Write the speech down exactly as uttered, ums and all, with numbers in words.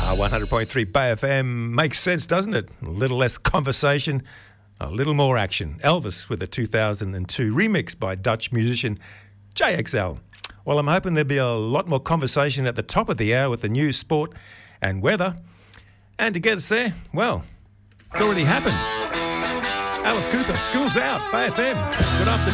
one hundred point three Bay F M makes sense, doesn't it? A little less conversation, a little more action. Elvis with a two thousand two remix by Dutch musician J X L. Well, I'm hoping there'll be a lot more conversation at the top of the hour with the news, sport and weather. And to get us there, well, it's already happened. Alice Cooper, school's out, Bay F M. Good afternoon.